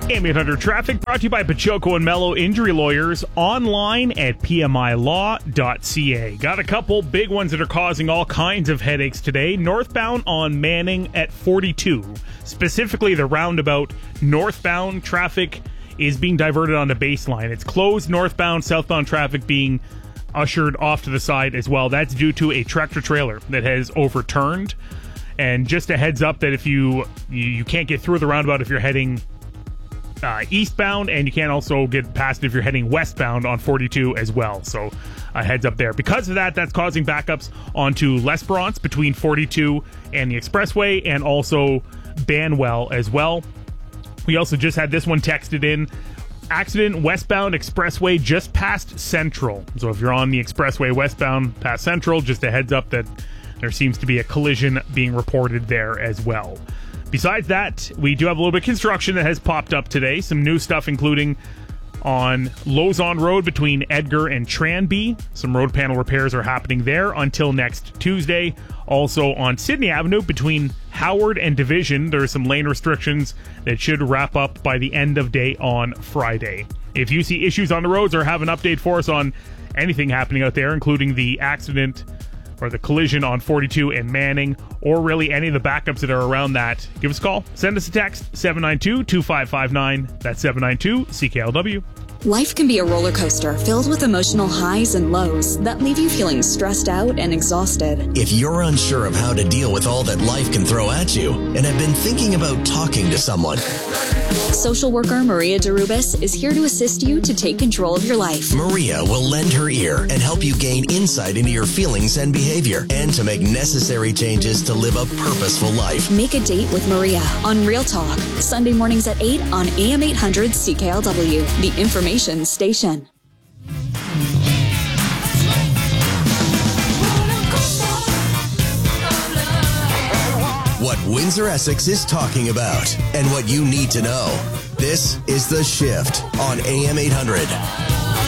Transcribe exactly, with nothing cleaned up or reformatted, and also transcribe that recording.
A M eight hundred Traffic brought to you by Pachoco and Mello Injury Lawyers, online at p m i law dot c a. Got a couple big ones that are causing all kinds of headaches today. Northbound on Manning at forty-two. Specifically, the roundabout northbound traffic is being diverted onto Baseline. It's closed northbound, southbound traffic being ushered off to the side as well. That's due to a tractor trailer that has overturned. And just a heads up that if you you, you can't get through the roundabout if you're heading Uh, eastbound, and you can't also get past it if you're heading westbound on forty-two as well. So a uh, heads up there. Because of that, that's causing backups onto L'Esperance between forty-two and the expressway, and also Banwell as well. We also just had this one texted in. Accident westbound expressway just past Central. So if you're on the expressway westbound past Central, just a heads up that there seems to be a collision being reported there as well. Besides that, we do have a little bit of construction that has popped up today. Some new stuff, including on Lozon Road between Edgar and Tranby. Some road panel repairs are happening there until next Tuesday. Also on Sydney Avenue between Howard and Division, there are some lane restrictions that should wrap up by the end of day on Friday. If you see issues on the roads or have an update for us on anything happening out there, including the accident or the collision on forty-two and Manning, or really any of the backups that are around that, give us a call. Send us a text, seven nine two, two five five nine. That's seven nine two, C K L W. Life can be a roller coaster filled with emotional highs and lows that leave you feeling stressed out and exhausted. If you're unsure of how to deal with all that life can throw at you and have been thinking about talking to someone, social worker Maria Derubis is here to assist you to take control of your life. Maria will lend her ear and help you gain insight into your feelings and behavior, and to make necessary changes to live a purposeful life. Make a date with Maria on Real Talk, Sunday mornings at eight on A M eight hundred C K L W, the information station. What Windsor Essex is talking about and what you need to know. This is The Shift on A M eight hundred.